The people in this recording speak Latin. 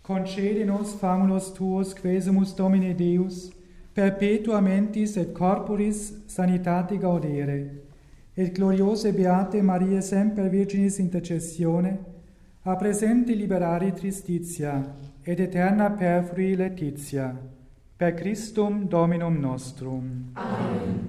concede nos famulus tuos quesumus Domine Deus, perpetua mentis et corporis sanitate gaudere, et gloriose beate Maria semper Virginis intercessione, a presente liberari tristitia, et eterna perfrui laetitia, per Christum Dominum nostrum. Amen.